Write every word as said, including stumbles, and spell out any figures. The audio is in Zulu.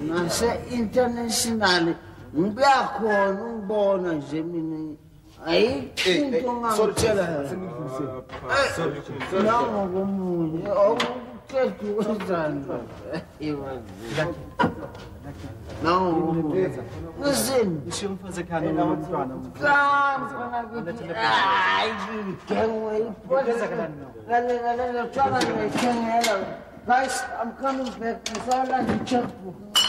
nase-international ngibuyakhona ungibona nje mina ayikho into ongangitshela nangokomunye awuqeda ukwenzani nangokomunye listen guys, I'm coming back. I saw like a checkbook.